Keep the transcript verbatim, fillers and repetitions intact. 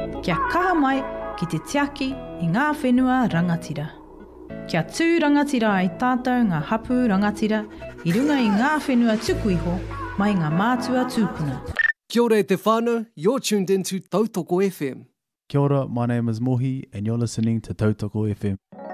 Kia kaha mai ki te tiaki i ngā whenua rangatira. Kia tū rangatira ai tātou ngā hapu rangatira i runga i ngā whenua tuku iho mai ngā mātua tūpuna. Kia ora e te whānau, you're tuned into Tautoko F M. Kia ora, my name is Mohi and you're listening to Tautoko F M.